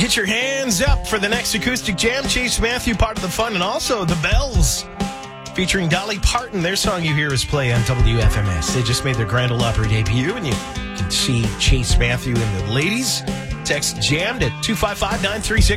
Get your hands up for the next acoustic jam. Chase Matthew, part of the fun, and also the Bells, featuring Dolly Parton. Their song you hear is play on WFMS. They just made their Grand Ole Opry debut, and you can see Chase Matthew and the ladies. Text jammed at 255-936.